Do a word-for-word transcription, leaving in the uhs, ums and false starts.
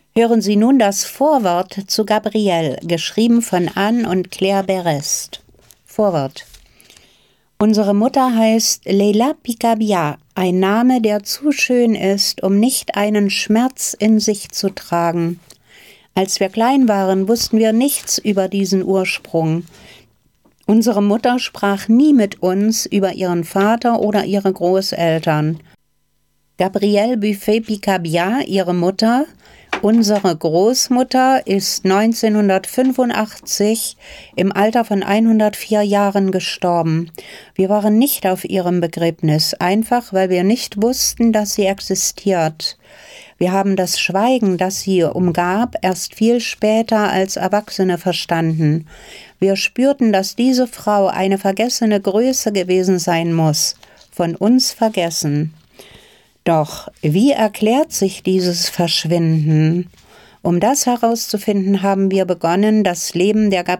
Hören Sie nun das Vorwort zu Gabrielle, geschrieben von Anne und Claire Berest. Vorwort. Unsere Mutter heißt Leila Picabia, ein Name, der zu schön ist, um nicht einen Schmerz in sich zu tragen. Als wir klein waren, wussten wir nichts über diesen Ursprung. Unsere Mutter sprach nie mit uns über ihren Vater oder ihre Großeltern. Gabrielle Buffet-Picabia, ihre Mutter, unsere Großmutter, ist neunzehnhundertfünfundachtzig im Alter von hundertvier Jahren gestorben. Wir waren nicht auf ihrem Begräbnis, einfach weil wir nicht wussten, dass sie existiert. Wir haben das Schweigen, das sie umgab, erst viel später als Erwachsene verstanden. Wir spürten, dass diese Frau eine vergessene Größe gewesen sein muss, von uns vergessen. Doch wie erklärt sich dieses Verschwinden? Um das herauszufinden, haben wir begonnen, das Leben der